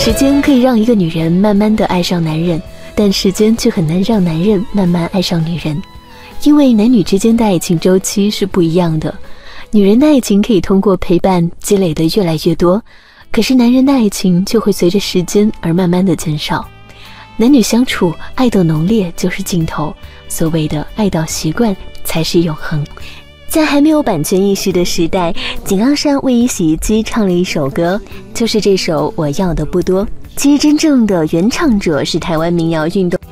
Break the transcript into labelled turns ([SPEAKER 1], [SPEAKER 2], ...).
[SPEAKER 1] 时间可以让一个女人慢慢的爱上男人，但时间却很难让男人慢慢爱上女人，因为男女之间的爱情周期是不一样的。女人的爱情可以通过陪伴积累的越来越多，可是男人的爱情就会随着时间而慢慢的减少。男女相处，爱的浓烈就是尽头，所谓的爱到习惯才是永恒。在还没有版权意识的时代，井冈山卫衣洗衣机唱了一首歌，就是这首《我要的不多》。其实真正的原唱者是台湾民谣运动